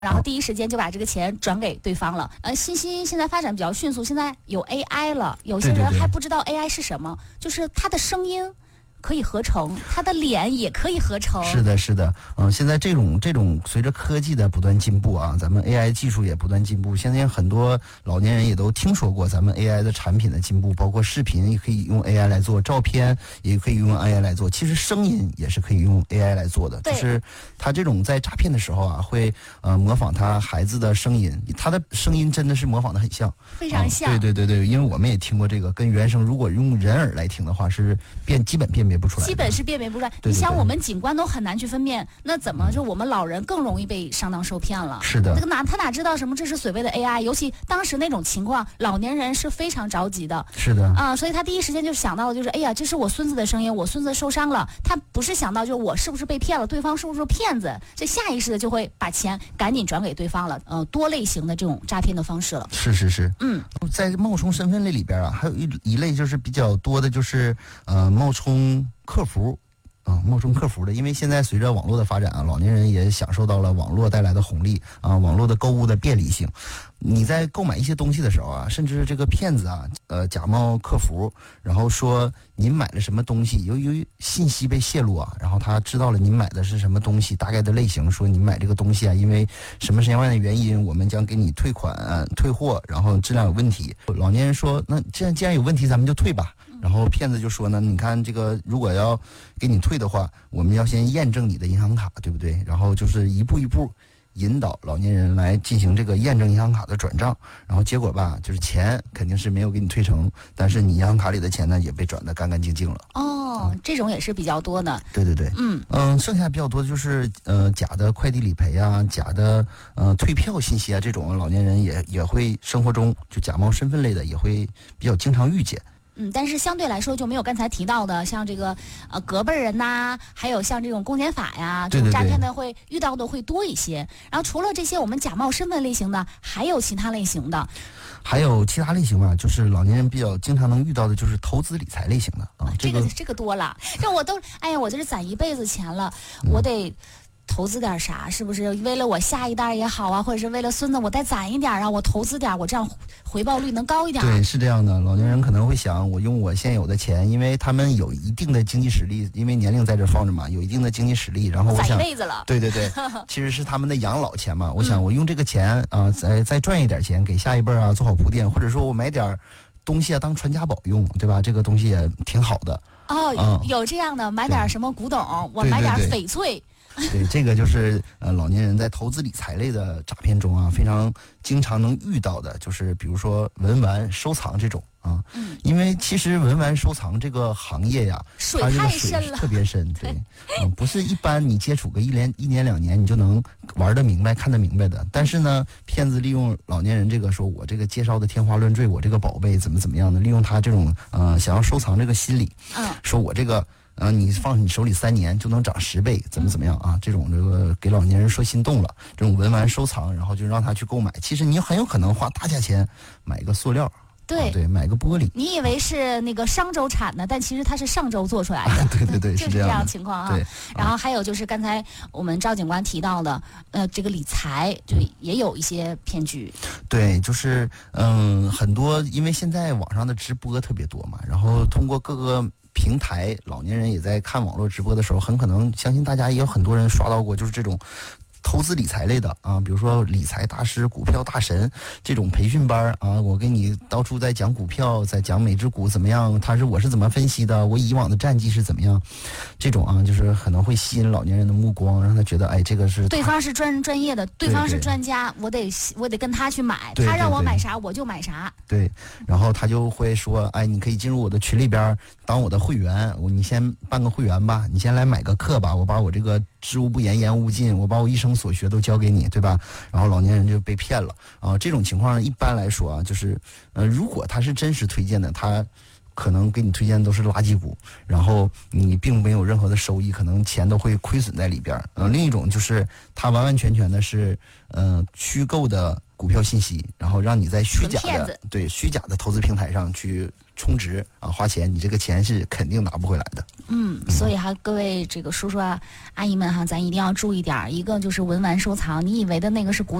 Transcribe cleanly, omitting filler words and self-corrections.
然后第一时间就把这个钱转给对方了。信息现在发展比较迅速，现在有 AI 了，有些人还不知道 AI 是什么，就是他的声音可以合成，他的脸也可以合成。 是的，是的，现在这种随着科技的不断进步啊，咱们 AI 技术也不断进步。现在很多老年人也都听说过咱们 AI 的产品的进步，包括视频也可以用 AI 来做，照片也可以用 AI 来做，其实声音也是可以用 AI 来做的。就是他这种在诈骗的时候啊，会模仿他孩子的声音，他的声音真的是模仿的很像， 非常像。 对，因为我们也听过这个，跟原声如果用人耳来听的话，是基本辨别不出来的， 基本是辨别不出来。 对， 你想我们警官都很难去分辨，那怎么就我们老人更容易被上当受骗了？ 是的， 他哪知道什么这是所谓的 AI？ 尤其当时那种情况，老年人是非常着急的。 是的啊，所以他第一时间就想到的就是，哎呀，这是我孙子的声音，我孙子受伤了。他不是想到就是我是不是被骗了，对方是不是骗子，这下意识的就会把钱赶紧转给对方了。多类型的这种诈骗的方式了。 是，在冒充身份类里边啊，还有一类就是比较多的，就是冒充客服。冒充客服的，因为现在随着网络的发展啊，老年人也享受到了网络带来的红利啊，网络的购物的便利性。你在购买一些东西的时候啊，甚至这个骗子啊，假冒客服，然后说您买了什么东西，由于信息被泄露啊，然后他知道了您买的是什么东西，大概的类型，说您买这个东西啊，因为什么样的原因，我们将给你退款、退货，然后质量有问题。老年人说，那既然有问题，咱们就退吧。然后骗子就说呢，你看这个如果要给你退的话，我们要先验证你的银行卡，对不对？然后就是一步一步引导老年人来进行这个验证银行卡的转账，然后结果吧，就是钱肯定是没有给你退成，但是你银行卡里的钱呢也被转得干干净净了。 这种也是比较多的。 对，剩下比较多的就是假的快递理赔啊，假的退票信息啊，这种老年人也会生活中就假冒身份类的也会比较经常遇见。 但是相对来说就没有刚才提到的，像这个隔辈人呐，还有像这种公检法呀，这种诈骗的会遇到的会多一些。然后除了这些我们假冒身份类型的，还有其他类型的。 还有其他类型吧，就是老年人比较经常能遇到的，就是投资理财类型的啊。 这个多了，这我都我这是攒一辈子钱了，我得投资点啥？是不是为了我下一代也好啊，或者是为了孙子我再攒一点啊，我投资点，我这样回报率能高一点。 对，是这样的。老年人可能会想，我用我现有的钱，因为他们有一定的经济实力，因为年龄在这放着嘛，有一定的经济实力，然后我想攒一辈子了。 对，其实是他们的养老钱嘛。我想我用这个钱啊，再赚一点钱给下一辈啊做好铺垫，或者说我买点东西啊当传家宝用，对吧？这个东西也挺好的。 有这样的，买点什么古董，我买点翡翠。 对，这个就是老年人在投资理财类的诈骗中啊，非常经常能遇到的，就是比如说文玩收藏这种啊。因为其实文玩收藏这个行业呀， 水太深了， 特别深。对，不是一般你接触个一年2年你就能玩得明白、看得明白的。但是呢，骗子利用老年人这个说我这个介绍的天花乱坠，我这个宝贝怎么样的，利用他这种想要收藏这个心理，说我这个。你放你手里3年就能涨10倍，怎么样啊？这种这个给老年人说心动了，这种文玩收藏，然后就让他去购买。其实你很有可能花大价钱买一个塑料，对，买个玻璃。 你以为是那个商周产的，但其实它是上周做出来的。 对， 就是这样情况啊。 对。 然后还有就是刚才我们赵警官提到的，这个理财就也有一些骗局。 对，就是很多，因为现在网上的直播特别多嘛，然后通过各个平台，老年人也在看网络直播的时候，很可能相信大家也有很多人刷到过，就是这种投资理财类的啊，比如说理财大师、股票大神这种培训班啊，我给你到处在讲股票，在讲每只股怎么样，我是怎么分析的，我以往的战绩是怎么样，这种啊，就是可能会吸引老年人的目光，让他觉得这个是对方是专业的，对方是专家，我得跟他去买，他让我买啥我就买啥。 对，然后他就会说，你可以进入我的群里边当我的会员，你先办个会员吧，你先来买个课吧，我把我这个知无不言，言无不尽，我把我一生所学都教给你，对吧？然后老年人就被骗了啊。这种情况一般来说啊，就是如果他是真实推荐的，他可能给你推荐的都是垃圾股，然后你并没有任何的收益，可能钱都会亏损在里边。另一种就是他完完全全的是虚构的股票信息，然后让你在虚假的投资平台上去充值啊花钱，你这个钱是肯定拿不回来的。 所以各位这个叔叔啊阿姨们咱一定要注意点，一个就是文玩收藏，你以为的那个是古